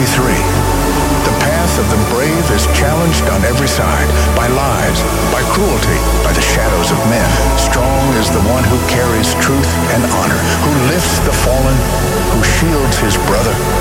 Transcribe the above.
33. The path of the brave is challenged on every side by lies, by cruelty, by the shadows of men. Strong is the one who carries truth and honor, who lifts the fallen, who shields his brother,